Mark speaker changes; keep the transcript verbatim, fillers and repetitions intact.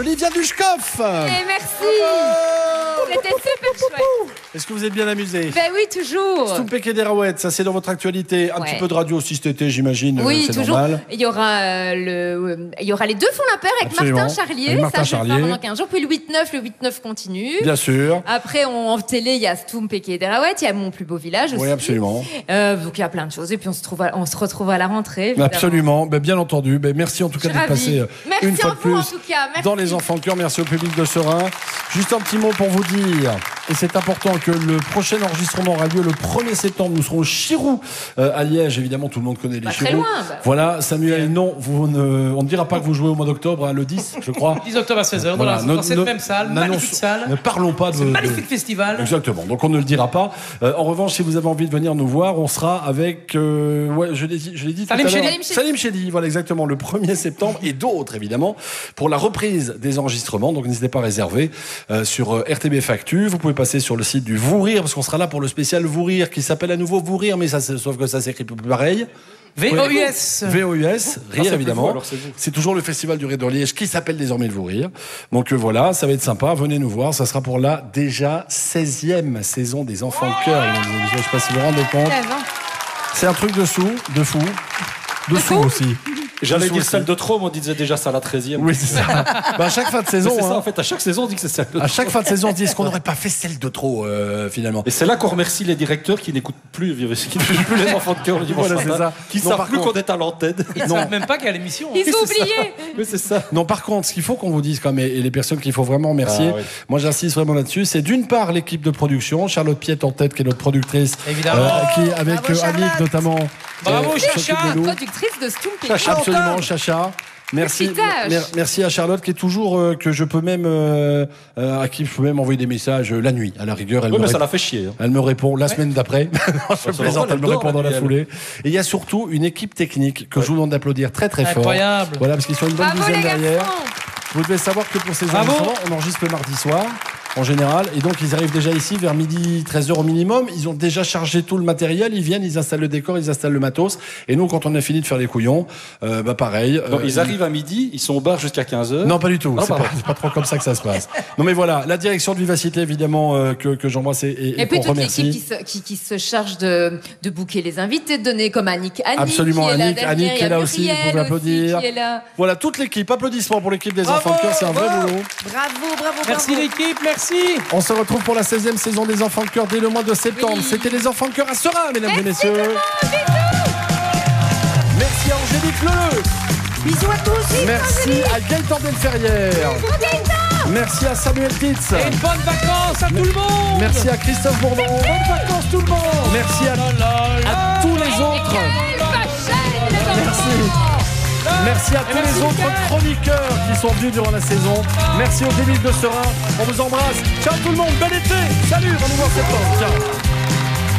Speaker 1: Olivia Dushkoff.
Speaker 2: Et merci. Oh, c'était super chouette.
Speaker 1: Est-ce que vous êtes bien amusé?
Speaker 2: Ben oui, toujours.
Speaker 1: Stompé Kederawet, ça c'est dans votre actualité. Un
Speaker 2: ouais.
Speaker 1: petit peu de radio aussi cet été, j'imagine.
Speaker 2: Oui,
Speaker 1: c'est
Speaker 2: toujours.
Speaker 1: Normal.
Speaker 2: Il y aura euh, le, il y aura les deux font la paire avec
Speaker 1: Absolument.
Speaker 2: Martin Charlier.
Speaker 1: Avec Martin
Speaker 2: ça, je vais
Speaker 1: Charlier.
Speaker 2: faire pendant quinze jours. Puis le huit neuf, le huit neuf continue.
Speaker 1: Bien sûr.
Speaker 2: Après, on, en télé, il y a Stompé Kederawet, il y a Mon plus beau village aussi.
Speaker 1: Oui, absolument.
Speaker 2: Euh, donc il y a plein de choses. Et puis on se trouve, à, on se retrouve à la rentrée. Évidemment.
Speaker 1: Absolument. Ben, bien entendu. Ben, merci en tout cas d'être passé
Speaker 2: merci
Speaker 1: une fois de plus
Speaker 2: en tout cas. Merci.
Speaker 1: dans les Enfants de Cœur. Merci au public de Serein. Juste un petit mot pour vous dire, et c'est important, que le prochain enregistrement aura lieu le premier septembre. Nous serons au Chirou euh, à Liège. Évidemment, tout le monde connaît les
Speaker 2: bah,
Speaker 1: Chirous.
Speaker 2: Très loin. Bah.
Speaker 1: Voilà, Samuel, non, vous ne, on ne dira pas que vous jouez au mois d'octobre, hein, le dix, je crois.
Speaker 3: dix octobre à seize heures, voilà, dans, dans cette même salle, magnifique salle.
Speaker 1: Ne parlons pas de...
Speaker 3: Ce magnifique festival.
Speaker 1: Exactement, donc on ne le dira pas. Euh, en revanche, si vous avez envie de venir nous voir, on sera avec, euh, ouais, je l'ai dit, je l'ai dit
Speaker 3: Salim
Speaker 1: tout à l'heure.
Speaker 3: Chedi.
Speaker 1: Salim Chedi, voilà exactement, le premier septembre, et d'autres évidemment, pour la reprise des enregistrements. Donc n'hésitez pas à réserver euh, sur euh, R T B Factu. Vous pouvez passer sur le site du Vous Rire, parce qu'on sera là pour le spécial Vous Rire, qui s'appelle à nouveau Vous Rire, mais ça, sauf que ça s'écrit plus pareil.
Speaker 3: V O U S.
Speaker 1: V O U S, Rire
Speaker 4: ah,
Speaker 1: évidemment.
Speaker 4: Vous, alors c'est,
Speaker 1: c'est toujours le festival du Rire de Liège qui s'appelle désormais le Vous Rire. Donc euh, voilà, ça va être sympa. Venez nous voir. Ça sera pour la déjà seizième saison des Enfants de Cœur. Je ne sais pas si vous vous rendez compte. C'est un truc de sous, de fou, de sous aussi.
Speaker 4: J'allais
Speaker 1: dire
Speaker 4: dire celle de trop, mais on disait déjà ça à la treizième.
Speaker 1: Oui, c'est ça. Bah, à chaque fin de saison.
Speaker 4: C'est
Speaker 1: hein.
Speaker 4: ça, en fait, à chaque saison, on dit que c'est celle de trop.
Speaker 1: À chaque fin de saison, on dit est-ce qu'on n'aurait pas fait celle de trop, euh, finalement.
Speaker 4: Et c'est là qu'on remercie les directeurs qui n'écoutent plus, qui n'écoutent plus les Enfants de Cœur le dimanche
Speaker 1: Voilà,
Speaker 4: matin,
Speaker 1: c'est ça.
Speaker 4: qui ne
Speaker 1: Non,
Speaker 4: savent
Speaker 1: par
Speaker 4: plus
Speaker 1: contre-
Speaker 4: qu'on est à l'antenne.
Speaker 3: Ils ne
Speaker 1: Non.
Speaker 3: savent même pas qu'il y a l'émission.
Speaker 2: Ils ont
Speaker 4: c'est ça.
Speaker 2: oublié.
Speaker 4: Oui, c'est ça.
Speaker 1: Non, par contre, ce qu'il faut qu'on vous dise quand même, et les personnes qu'il faut vraiment remercier,
Speaker 4: Ah, oui.
Speaker 1: moi j'insiste vraiment là-dessus, c'est d'une part l'équipe de production, Charlotte Piette en tête, qui est notre productrice,
Speaker 3: Évidemment.
Speaker 1: qui avec
Speaker 2: Bravo,
Speaker 1: euh, Annick
Speaker 2: Charlotte.
Speaker 1: notamment,
Speaker 3: Bravo,
Speaker 1: qui s'occupe
Speaker 3: Chacha.
Speaker 1: de nous.
Speaker 2: Productrice de Stompé.
Speaker 3: Chacha.
Speaker 1: Absolument, Chacha. Merci,
Speaker 2: Petit
Speaker 1: mer- merci à Charlotte qui est toujours euh, que je peux même euh, euh, à qui je peux même envoyer des messages euh, la nuit à la rigueur. Elle
Speaker 4: Oui,
Speaker 1: me
Speaker 4: mais
Speaker 1: rép-
Speaker 4: ça l'a fait chier. hein.
Speaker 1: Elle me répond la semaine d'après. Non, je
Speaker 4: ça
Speaker 1: plaisante,
Speaker 4: va,
Speaker 1: elle me
Speaker 4: elle
Speaker 1: répond
Speaker 4: dort,
Speaker 1: dans la
Speaker 4: elle.
Speaker 1: foulée. Et il y a surtout une équipe technique que je vous demande d'applaudir très très fort.
Speaker 3: Incroyable.
Speaker 1: Voilà, parce qu'ils sont une bonne
Speaker 2: Bravo
Speaker 1: dizaine
Speaker 2: les
Speaker 1: derrière.
Speaker 2: garçons.
Speaker 1: Vous devez savoir que pour ces
Speaker 3: Bravo.
Speaker 1: enregistrements, on enregistre le mardi soir. En général, et donc ils arrivent déjà ici vers midi treize heures au minimum, ils ont déjà chargé tout le matériel, ils viennent, ils installent le décor, ils installent le matos, et nous quand on a fini de faire les couillons, euh, bah pareil.
Speaker 4: Non,
Speaker 1: euh,
Speaker 4: ils arrivent à midi, ils sont au bar jusqu'à quinze heures.
Speaker 1: Non, pas du tout,
Speaker 4: Ah,
Speaker 1: c'est,
Speaker 4: pardon.
Speaker 1: pas, c'est pas trop comme ça que ça se passe. Non mais voilà, la direction de Vivacité évidemment euh, que, que j'embrasse et, et,
Speaker 2: Et puis
Speaker 1: qu'on
Speaker 2: toute l'équipe
Speaker 1: remercie.
Speaker 2: qui se, qui, qui se charge de, de booker les invités, de donner comme Annick. Annick
Speaker 1: Absolument,
Speaker 2: qui est là
Speaker 1: Annick,
Speaker 2: derrière,
Speaker 1: Annick qui est là
Speaker 2: il y a
Speaker 1: aussi, vous
Speaker 2: Muriel
Speaker 1: pouvez applaudir.
Speaker 2: qui est là.
Speaker 1: Voilà, toute l'équipe, applaudissements pour l'équipe des
Speaker 3: Bravo,
Speaker 1: Enfants de Cœur, c'est un vrai
Speaker 3: bravo.
Speaker 1: boulot.
Speaker 2: Bravo, bravo,
Speaker 3: Merci
Speaker 2: bravo.
Speaker 3: l'équipe, merci.
Speaker 1: On se retrouve pour la seizième saison des Enfants de Cœur dès le mois de septembre.
Speaker 2: Oui.
Speaker 1: C'était les Enfants de Cœur à Serein, mesdames et messieurs. Merci à Angélique Leleu.
Speaker 2: Bisous à tous.
Speaker 1: Merci à Gaëtan Delferrière. Merci à Samuel Titz.
Speaker 3: Et bonnes vacances à tout le monde.
Speaker 1: Merci à Christophe Bourdon. Bonnes vacances tout le monde. Merci à, à tous les autres. Merci. Merci à tous
Speaker 3: merci,
Speaker 1: les autres
Speaker 3: Mickaël.
Speaker 1: chroniqueurs qui sont venus durant la saison. Merci au public de Serein. On vous embrasse. Ciao tout le monde. Bel été. Salut. On nous voit en septembre. Ciao.